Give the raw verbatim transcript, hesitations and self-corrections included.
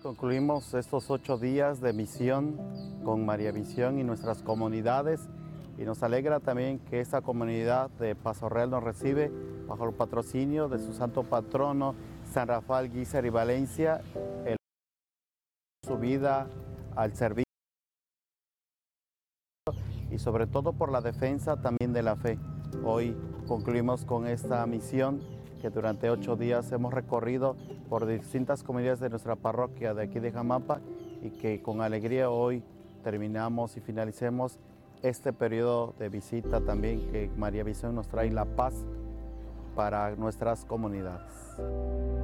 Concluimos estos ocho días de misión con María Visión y nuestras comunidades, y nos alegra también que esta comunidad de Paso Real nos recibe bajo el patrocinio de su santo patrono San Rafael Guízar y Valencia, el su vida al servicio y sobre todo por la defensa también de la fe. Hoy concluimos con esta misión que durante ocho días hemos recorrido por distintas comunidades de nuestra parroquia de aquí de Jamapa, y que con alegría hoy terminamos y finalicemos este periodo de visita también, que María Visión nos trae la paz para nuestras comunidades.